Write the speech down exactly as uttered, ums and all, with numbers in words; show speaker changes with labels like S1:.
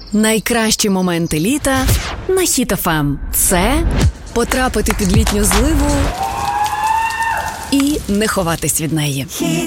S1: Найкращі моменти літа на Хіт еф ем. Це потрапити під літню зливу і не ховатись від неї.